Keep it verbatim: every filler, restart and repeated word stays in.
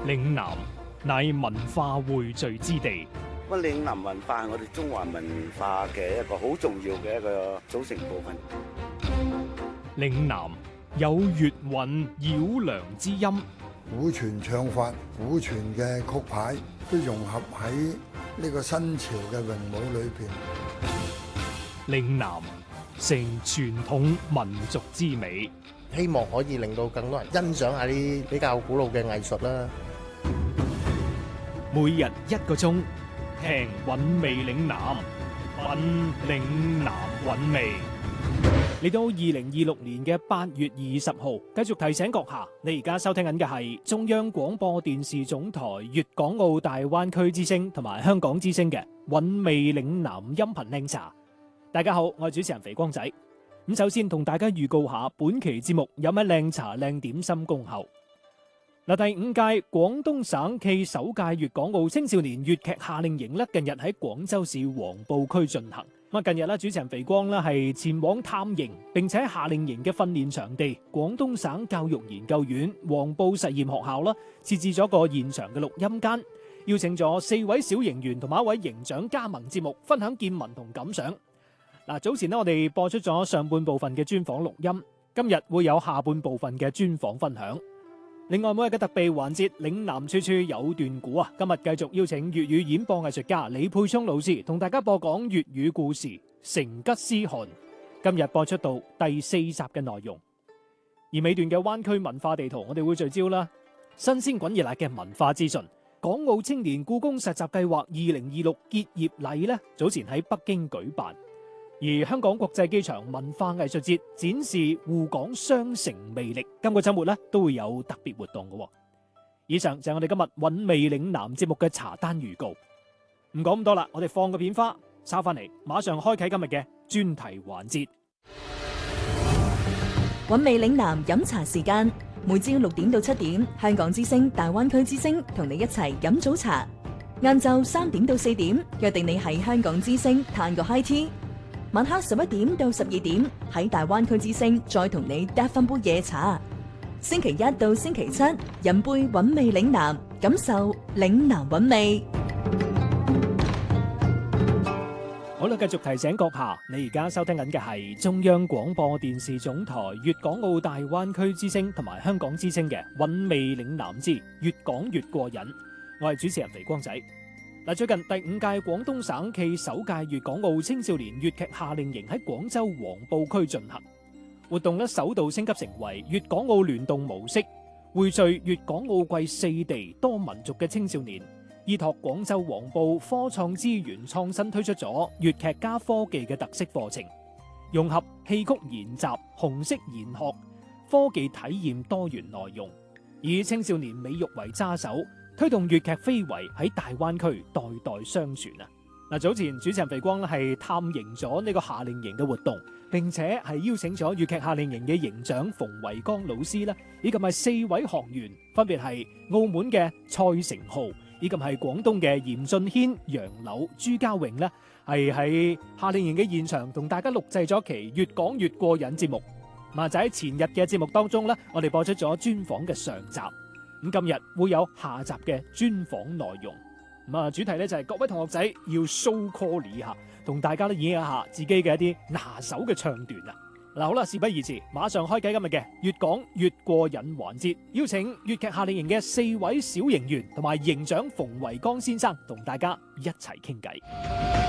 嶺南乃文化匯聚之地。 咁嶺南文化係我哋中華文化嘅一個好重要嘅一個組成部分。 嶺南有粵韻繞梁之音， 古傳唱法、古傳嘅曲牌都融合喺呢個新潮嘅詠舞裏邊。 嶺南成傳統民族之美， 希望可以令到更多人欣賞下啲比較古老嘅藝術啦。 每日一個鐘，聽韻味嶺南，品嶺南韻味。嚟到二零二六年嘅八月二十號，繼續提醒閣下，你而家收聽緊嘅係中央廣播電視總台粵港澳大灣區之聲同埋香港之聲嘅韻味嶺南音頻靚茶。大家好，我係主持人肥光仔。咁首先同大家預告下本期節目有咩靚茶靚點心恭候。嗱，第五屆廣東省暨首屆粵港澳青少年粵劇夏令營咧，近日喺廣州市黃埔區進行。咁近日咧，主持人肥光咧係前往探營，並且夏令營嘅訓練場地廣東省教育研究院黃埔實驗學校啦，設置咗個現場嘅錄音間，邀請咗四位小營員同埋一位營長加盟節目，分享見聞同感想。嗱，早前咧我哋播出咗上半部分嘅專訪錄音，今日會有下半部分嘅專訪分享。另外每日嘅特備環節嶺南處處有段古啊，今日繼續邀請粵語演播藝術家李沛聰老師同大家播講粵語故事《成吉思汗》，今日播出到第四集嘅內容。而尾段嘅灣區文化地圖，我哋會聚焦啦，新鮮滾熱辣嘅文化資訊。港澳青年故宮實習計劃二零二六結業禮呢，早前喺北京舉辦。而香港國際機場文化藝術節展示滬港雙城魅力，今個周末咧都會有特別活動嘅。以上就係我哋今日韻味嶺南節目嘅茶單預告。唔講咁多啦，我哋放個片花，抄翻嚟，馬上開啟今日嘅專題環節。 韻味嶺南飲茶時間，每朝六點到七點，香港之聲、大灣區之聲同你一齊飲早茶。晏晝三點到四點，約定你喺香港之聲嘆個 high tea。晚黑十一點到十二點喺大灣區之聲再同你搭翻杯夜茶。星期一到星期七飲杯韻味嶺南，感受嶺南韻味。 好啦，繼續提醒閣下，你而家收聽緊嘅係中央廣播電視總台粵港澳大灣區之聲同埋香港之聲嘅韻味嶺南之越講越過癮。我係主持人肥光仔。嗱，最近第五屆廣東省暨首屆粵港澳青少年粵劇夏令營喺廣州黃埔區進行，活動咧首度升級成為粵港澳聯動模式，匯聚粵港澳貴四地多民族嘅青少年，依託廣州黃埔科創資源創新推出咗粵劇加科技嘅特色課程，融合戲曲研習、紅色研學、科技體驗多元內容，以青少年美育為揸手，推動粵劇非遺喺大灣區代代相傳啊！嗱，早前主持人肥光咧係探營咗呢個夏令營嘅活動，並且係邀請咗粵劇夏令營嘅營長馮維剛老師啦，以及係四位學員，分別係澳門嘅蔡成浩，以及係廣東嘅嚴俊軒、楊柳、朱家榮咧，係喺夏令營嘅現場同大家錄製咗期越講越過癮節目。嗱，就喺前日嘅節目當中咧，我哋播出咗專訪嘅上集。咁今日會有下集嘅專訪內容，咁啊主題咧就係各位同學仔要 show call 下，同大家都演一下自己嘅一啲拿手嘅唱段啊！嗱，好啦，事不宜遲，馬上開啟今日嘅越講越過癮環節，邀請粵劇夏令營嘅四位小營員同埋營長馮維剛先生同大家一齊傾偈。